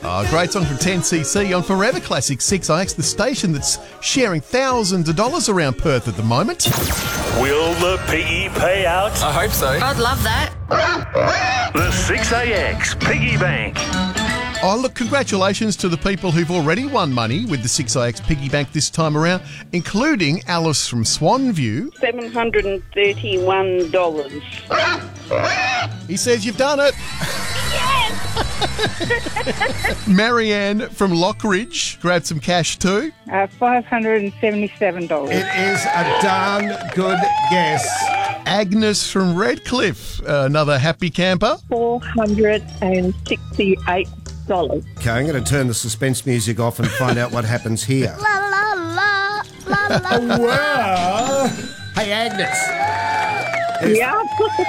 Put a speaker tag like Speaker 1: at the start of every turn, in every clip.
Speaker 1: Oh, great song from 10cc on Forever Classic 6IX, the station that's sharing thousands of dollars around Perth at the moment.
Speaker 2: Will the piggy pay out?
Speaker 3: I hope so.
Speaker 4: I'd love that.
Speaker 2: The 6AX Piggy Bank.
Speaker 1: Oh, look, congratulations to the people who've already won money with the 6IX Piggy Bank this time around, including Alice from Swanview.
Speaker 5: $731.
Speaker 1: He says you've done it. Marianne from Lockridge grabbed some cash too.
Speaker 5: $577.
Speaker 6: It is a darn good guess.
Speaker 1: Agnes from Redcliffe, another happy camper.
Speaker 5: $468.
Speaker 6: Okay, I'm going to turn the suspense music off and find out what happens here.
Speaker 4: La la la la la.
Speaker 6: Well, hey, Agnes.
Speaker 5: Yeah.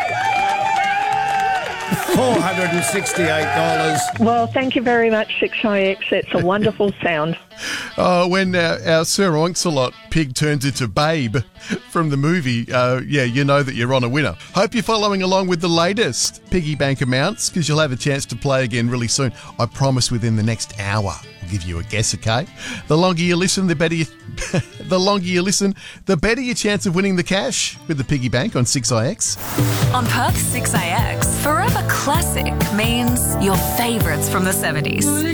Speaker 6: $468.
Speaker 5: Well, thank you very much, 6IX. It's a wonderful sound.
Speaker 1: When our Sir Oinks-a-Lot pig turns into Babe from the movie, you know that you're on a winner. Hope you're following along with the latest piggy bank amounts, because you'll have a chance to play again really soon. I promise within the next hour. We'll give you a guess, okay? The longer you listen, the better the better your chance of winning the cash with the piggy bank on 6IX.
Speaker 7: On Perth 6AX, Forever Classic means your favourites from the 70s.